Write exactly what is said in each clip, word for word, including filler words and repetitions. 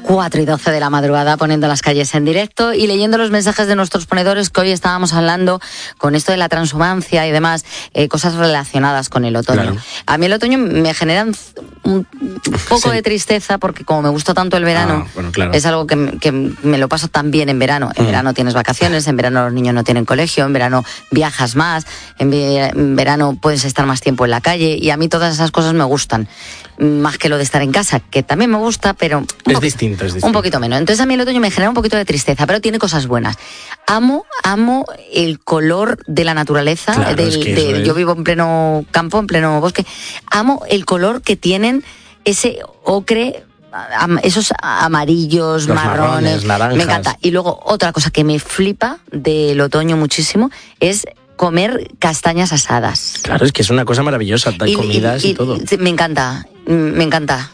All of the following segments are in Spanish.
cuatro y doce de la madrugada, poniendo las calles en directo y leyendo los mensajes de nuestros ponedores, que hoy estábamos hablando con esto de la transhumancia y demás, eh, cosas relacionadas con el otoño. Claro. A mí el otoño me genera un poco sí. de tristeza, porque como me gusta tanto el verano, ah, bueno, claro. es algo que, que me lo paso tan bien en verano. En mm. verano tienes vacaciones, en verano los niños no tienen colegio, en verano viajas más, en, en verano puedes estar más tiempo en la calle, y a mí todas esas cosas me gustan, más que lo de estar en casa, que también me gusta, pero un, es poquito, distinto, es distinto. un poquito menos. Entonces a mí el otoño me genera un poquito de tristeza, pero tiene cosas buenas. Amo, amo el color de la naturaleza. Claro, del, es que de, es... Yo vivo en pleno campo, en pleno bosque. Amo el color que tienen, ese ocre, esos amarillos, Los marrones, marrones, naranjas. Me encanta. Y luego otra cosa que me flipa del otoño muchísimo es comer castañas asadas. Claro, es que es una cosa maravillosa, hay comidas y, y, y todo. Me encanta, me encanta.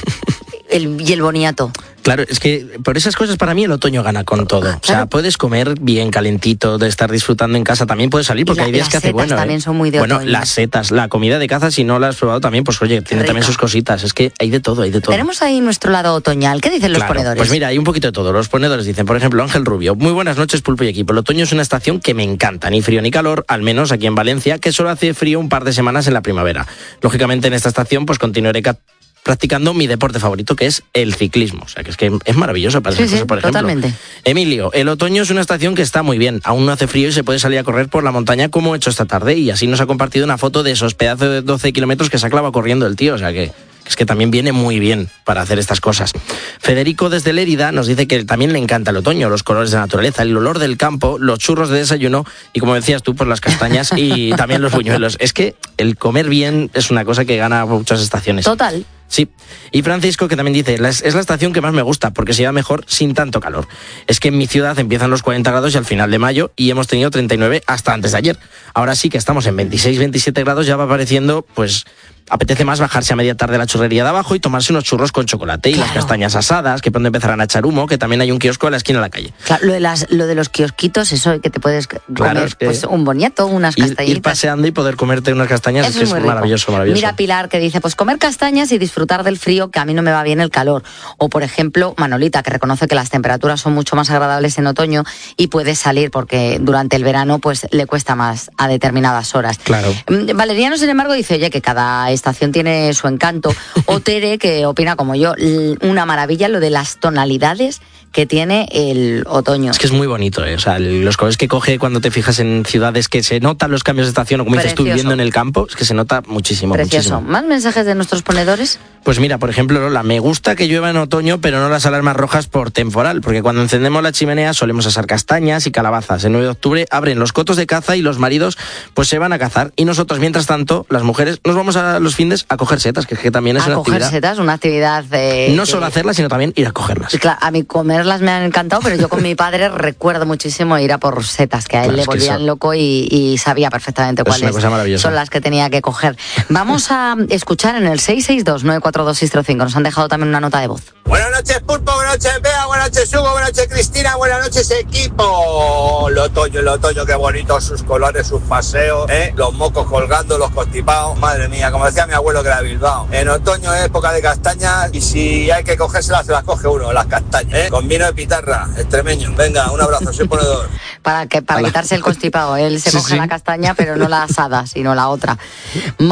el, y el boniato. Claro, es que por esas cosas para mí el otoño gana con todo. Claro. O sea, puedes comer bien calentito, de estar disfrutando en casa, también puedes salir, porque la, hay días que hace bueno. Las setas también ¿eh? son muy de bueno, otoño. las setas, la comida de caza, si no la has probado también, pues oye, tiene también sus cositas. Es que hay de todo, hay de todo. Tenemos ahí nuestro lado otoñal. ¿Qué dicen los claro, ponedores? Pues mira, hay un poquito de todo. Los ponedores dicen, por ejemplo, Ángel Rubio: muy buenas noches, Pulpo y equipo. El otoño es una estación que me encanta, ni frío ni calor, al menos aquí en Valencia, que solo hace frío un par de semanas en la primavera. Lógicamente en esta estación pues continuaré ca- practicando mi deporte favorito, que es el ciclismo. O sea, que es que es maravilloso para sí, esas sí, cosas, por ejemplo. Totalmente. Emilio: el otoño es una estación que está muy bien. Aún no hace frío y se puede salir a correr por la montaña como he hecho esta tarde. Y así nos ha compartido una foto de esos pedazos de doce kilómetros que se ha clavado corriendo el tío. O sea, que es que también viene muy bien para hacer estas cosas. Federico desde Lérida nos dice que también le encanta el otoño, los colores de la naturaleza, el olor del campo, los churros de desayuno y, como decías tú, pues las castañas y también los buñuelos. Es que el comer bien es una cosa que gana muchas estaciones. Total. Sí. Y Francisco, que también dice, es la estación que más me gusta porque se lleva mejor sin tanto calor. Es que en mi ciudad empiezan los cuarenta grados y al final de mayo, y hemos tenido treinta y nueve hasta antes de ayer. Ahora sí que estamos en veintiséis, veintisiete grados, ya va apareciendo, pues apetece más bajarse a media tarde a la churrería de abajo y tomarse unos churros con chocolate. Claro. Y las castañas asadas, que pronto empezarán a echar humo, que también hay un kiosco a la esquina de la calle. Claro, lo de, las, lo de los kiosquitos, eso que te puedes comer, claro, es que pues un boniato, unas ir, castañitas. Ir paseando y poder comerte unas castañas, eso es, que es maravilloso, maravilloso. Mira Pilar, que dice, pues comer castañas y disfrutar del frío, que a mí no me va bien el calor. O por ejemplo, Manolita, que reconoce que las temperaturas son mucho más agradables en otoño y puede salir porque durante el verano pues le cuesta más a determinadas horas. Claro. Valeriano, sin embargo, dice, oye, que cada estación tiene su encanto. O Tere, que opina como yo, una maravilla lo de las tonalidades que tiene el otoño. Es que es muy bonito, ¿eh? O sea, los colores que coge cuando te fijas en ciudades, que se notan los cambios de estación, o como Precioso. Dices tú, viviendo en el campo, es que se nota muchísimo. Precioso. Muchísimo. ¿Más mensajes de nuestros ponedores? Pues mira, por ejemplo, Lola, me gusta que llueva en otoño, pero no las alarmas rojas por temporal, porque cuando encendemos la chimenea solemos asar castañas y calabazas. El nueve de octubre abren los cotos de caza y los maridos pues se van a cazar, y nosotros, mientras tanto, las mujeres, nos vamos a los findes a coger setas, que, que también es a una coger actividad. setas, una actividad de... No solo hacerlas, sino también ir a cogerlas. Claro, a mí comerlas me han encantado, pero yo con mi padre recuerdo muchísimo ir a por setas, que a él claro, le es que volvían eso... loco y, y sabía perfectamente cuáles son las que tenía que coger. Vamos a escuchar en el seis seis dos, nueve cuatro dos, seis cero cinco. Nos han dejado también una nota de voz. Buenas noches, Pulpo, buenas noches, Bea, buenas noches, Hugo, buenas noches, Cristina, buenas noches, equipo. El otoño, el otoño, qué bonito, sus colores, sus paseos, ¿eh? Los mocos colgando, los constipados. Madre mía, como decía mi abuelo que era de Bilbao. En otoño es época de castañas y si hay que cogérselas, se las coge uno, las castañas, ¿eh? Con vino de pitarra, extremeño. Venga, un abrazo, soy ponedor. Para, que, para quitarse el constipado, él se sí, coge sí. la castaña, pero no la asada, sino la otra.